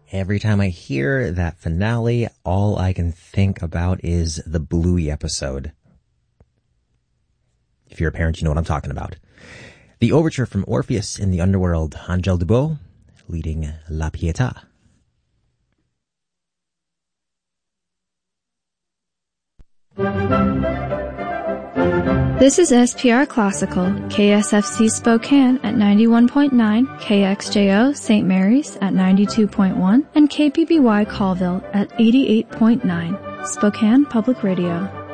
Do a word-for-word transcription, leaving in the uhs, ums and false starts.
Every time I hear that finale, all I can think about is the Bluey episode. If you're a parent, you know what I'm talking about. The overture from Orpheus in the Underworld, Angèle Dubos, leading La Pietà. This is S P R Classical, K S F C Spokane at ninety-one point nine, K X J O Saint Mary's at ninety-two point one, and K P B Y Colville at eighty-eight point nine. Spokane Public Radio.